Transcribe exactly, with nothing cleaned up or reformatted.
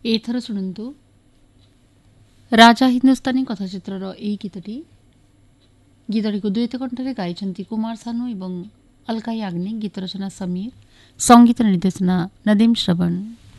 ଏଥର ଶୁଣନ୍ତୁ ରାଜା ହିନ୍ଦୁସ୍ତାନୀ କଥାଚିତ୍ରର ଏହି ଗୀତଟି। ଗୀତଟିକୁ ଦୁଇତ କଣ୍ଠରେ ଗାଇଛନ୍ତି କୁମାର ସାନୁ ଏବଂ ଅଲକା ୟାଗ୍ନିକ୍। ଗୀତ ରଚନା ସମୀର, ସଙ୍ଗୀତ ନିର୍ଦ୍ଦେଶନା ନଦୀମ ଶ୍ରବଣ।